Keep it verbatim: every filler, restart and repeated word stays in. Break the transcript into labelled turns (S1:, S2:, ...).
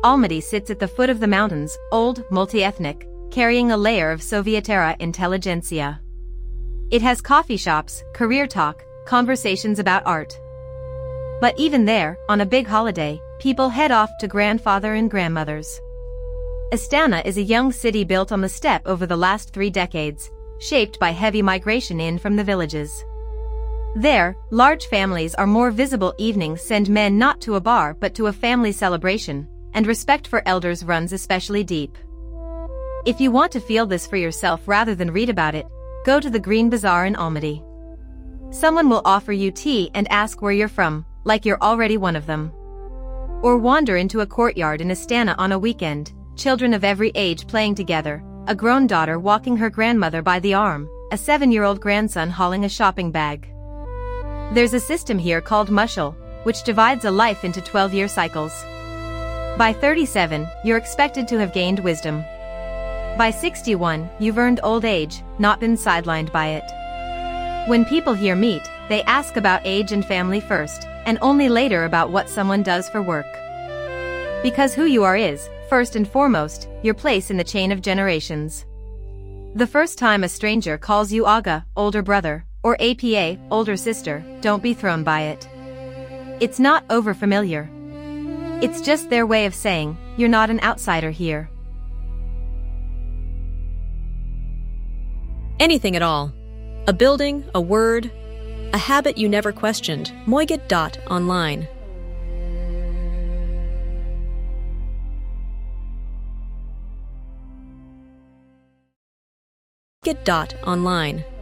S1: Almaty sits at the foot of the mountains, old, multi-ethnic, carrying a layer of Soviet-era intelligentsia. It has coffee shops, career talk, conversations about art. But even there, on a big holiday, people head off to grandfather and grandmothers. Astana is a young city built on the steppe over the last three decades, shaped by heavy migration in from the villages. There, large families are more visible. Evenings send men not to a bar but to a family celebration, and respect for elders runs especially deep. If you want to feel this for yourself rather than read about it, go to the Green Bazaar in Almaty. Someone will offer you tea and ask where you're from, like you're already one of them. Or wander into a courtyard in Astana on a weekend, children of every age playing together, a grown daughter walking her grandmother by the arm, a seven-year-old grandson hauling a shopping bag. There's a system here called mushal, which divides a life into twelve-year cycles. By thirty-seven, you're expected to have gained wisdom. By sixty-one, you've earned old age, not been sidelined by it. When people here meet, they ask about age and family first, and only later about what someone does for work. Because who you are is, first and foremost, your place in the chain of generations. The first time a stranger calls you Aga, older brother, or Apa, older sister, don't be thrown by it. It's not overfamiliar. It's just their way of saying, you're not an outsider here.
S2: Anything at all. A building, a word, a habit you never questioned. Moiget dot online. Moiget dot online.